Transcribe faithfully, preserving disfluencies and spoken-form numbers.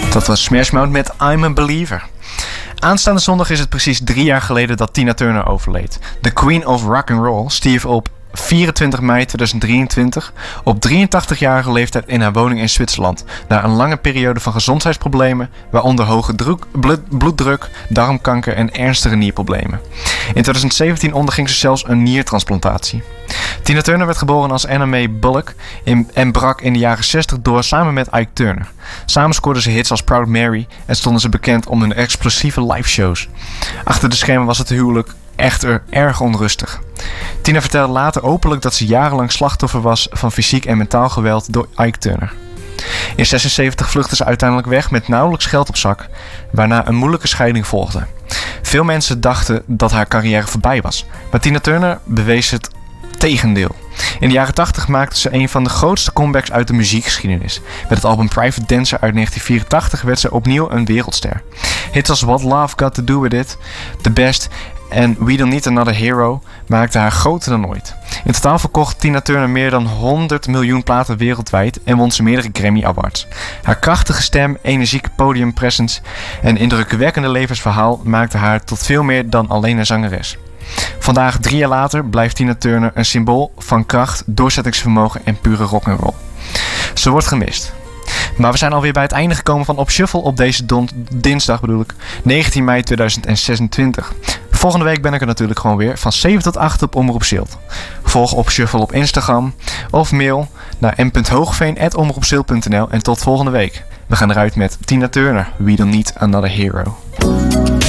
Dat was Smash Mouth met I'm a Believer. Aanstaande zondag is het precies drie jaar geleden dat Tina Turner overleed. De Queen of Rock and Roll stierf op vierentwintig mei tweeduizend drieëntwintig op drieëntachtigjarige leeftijd in haar woning in Zwitserland. Na een lange periode van gezondheidsproblemen, waaronder hoge druk, bloed, bloeddruk, darmkanker en ernstige nierproblemen. In tweeduizend zeventien onderging ze zelfs een niertransplantatie. Tina Turner werd geboren als Anna Mae Bullock in, en brak in de jaren zestig door samen met Ike Turner. Samen scoorden ze hits als Proud Mary en stonden ze bekend om hun explosieve liveshows. Achter de schermen was het huwelijk echter erg onrustig. Tina vertelde later openlijk dat ze jarenlang slachtoffer was van fysiek en mentaal geweld door Ike Turner. In zesenzeventig vluchtte ze uiteindelijk weg met nauwelijks geld op zak, waarna een moeilijke scheiding volgde. Veel mensen dachten dat haar carrière voorbij was, maar Tina Turner bewees het tegendeel. In de jaren tachtig maakte ze een van de grootste comebacks uit de muziekgeschiedenis. Met het album Private Dancer uit negentien vierentachtig werd ze opnieuw een wereldster. Hits als What Love Got To Do With It, The Best en We Don't Need Another Hero maakten haar groter dan ooit. In totaal verkocht Tina Turner meer dan honderd miljoen platen wereldwijd en won ze meerdere Grammy Awards. Haar krachtige stem, energieke podiumpresence en indrukwekkende levensverhaal maakten haar tot veel meer dan alleen een zangeres. Vandaag, drie jaar later, blijft Tina Turner een symbool van kracht, doorzettingsvermogen en pure rock'n'roll. Ze wordt gemist. Maar we zijn alweer bij het einde gekomen van Op Shuffle op deze don- dinsdag bedoel ik, negentien mei tweeduizend zesentwintig. Volgende week ben ik er natuurlijk gewoon weer van zeven tot acht op Omroep Zilt. Volg Op Shuffle op Instagram of mail naar m punt hoogveen at omroep zilt punt n l en tot volgende week. We gaan eruit met Tina Turner, We Don't Need Another Hero.